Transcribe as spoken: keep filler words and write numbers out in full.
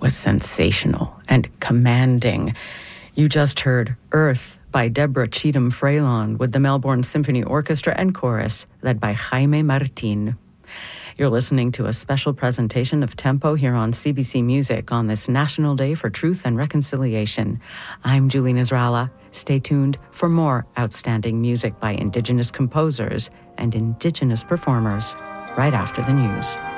was sensational and commanding. You just heard Earth by Deborah Cheatham Freylon with the Melbourne Symphony Orchestra and Chorus, led by Jaime Martin. You're listening to a special presentation of Tempo here on C B C Music on this National Day for Truth and Reconciliation. I'm Julie Nasrallah. Stay tuned for more outstanding music by Indigenous composers and Indigenous performers right after the news.